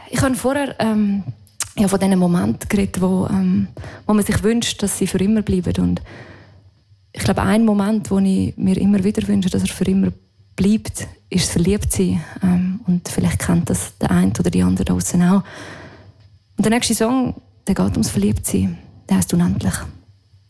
Ich habe vorher von diesen Momenten geredet, wo man sich wünscht, dass sie für immer bleiben. Und ich glaube, ein Moment, den ich mir immer wieder wünsche, dass er für immer bleibt, ist das Verliebtsein. Und vielleicht kennt das der eine oder die andere draussen auch. Und der nächste Song, der geht ums Verliebtsein. Der heisst «Unendlich».